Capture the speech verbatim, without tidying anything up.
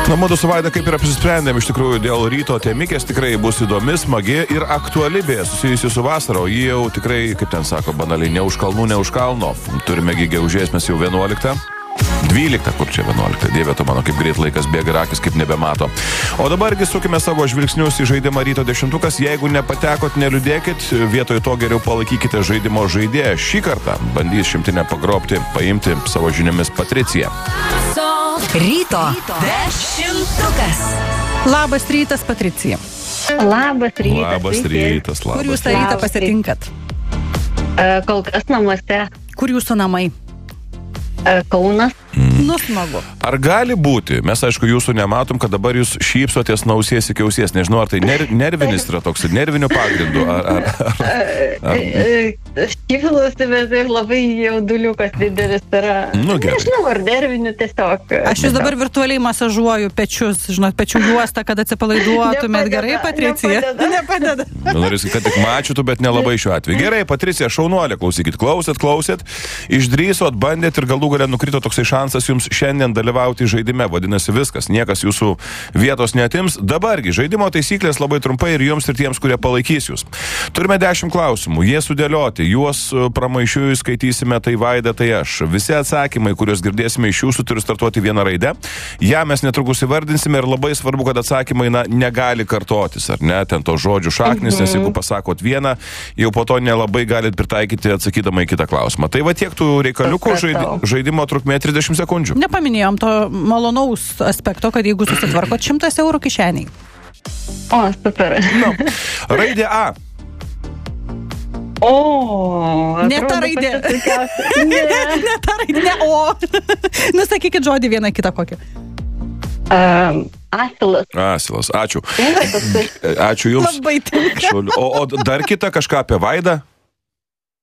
Na, mūdu su Vaida kaip ir apsisprendėm, iš tikrųjų, dėl ryto temikės tikrai bus įdomi, smagi ir aktuali beje susijusi su vasara, o jį jau tikrai, kaip ten sako, banaliai, ne už kalnų, ne už kalno. Turime gegužės mes jau vienuoliktą. dvyliktą, kur čia vienuoliktą, dieve tu mano, kaip greit laikas bėga ir akis kaip nebemato. O dabargi sukime savo žvilgsnius į žaidimą ryto dešimtukas. Jeigu nepatekot, neliūdėkit, vietoj to geriau palaikykite žaidimo žaidėją. Šį kartą bandys šimtinę pagrobti, paimti savo žiniomis Patriciją. Ryto dešimtukas. Labas rytas, Patricija. Labas rytas. Labas rytas, labas. Kur jūs tą rytą pasitinkat? Uh, kol kas namuose. Kur jūsų namai? Uh, Kaunas. Mm. Nu, smagu. Ar gali būti, mes aišku jūsų nematom, kad dabar jūs šypsotės nuo ausies iki ausies, nežinau, ar tai ner nervinis yra toks, nervinių pagrindų, ar... ar, ar, ar... Šypsosi, bet ir labai jauduliukas didelis yra. Nu, gerai. Nežinau, ar nervinių tiesiog. Aš jūs dabar virtualiai masažuoju pečius, žinot, pečių juostą, kad atsipalaiduotumėt. Gerai, Patricija? Nepadeda. Norėsiu, kad tik mačiutų, bet nelabai šiuo atveju. Gerai, Patricija, šaunuolė, klausykit, klausėt, klausėt, išdrįsot, bandėt ir galų galę nukrito toksai šansas jums šiandien dalyvauti žaidime. Vadinasi, viskas, niekas jūsų vietos neatims. Dabargi, žaidimo taisyklės labai trumpai ir jums ir tiems, kurie palaikys jūs. Turime dešimt klausimų, jie sudėlioti, juos pramaišiui skaitysime, tai Vaida, tai aš. Visi atsakymai, kuriuos girdėsime iš jūsų, turi startuoti vieną raidę. Ja mes netrukus įvardinsime ir labai svarbu, kad atsakymai na, negali kartotis, ar ne, ten to žodžių šaknis, mhm. nes jeigu pasakot vieną, jau po to nelabai galit pritaikyti atsakydama į kitą klausimą. Tai va tiek tų reikaliukų, žaidi, žaidimo trukmė trisdešimt sekundžių. Nepaminėjom to malonaus aspekto, kad jeigu susitvarkot šimtas eurų kišeniai. O, super. Nu, raidė A. O, ne ta raidė. Ne, ne ta raidė, ne O. Nusakykit žodį vieną kitą kokį. Um, asilas. Asilas, ačiū. Ačiū jums. Labai tinka. O, o dar kitą kažką apie Vaidą?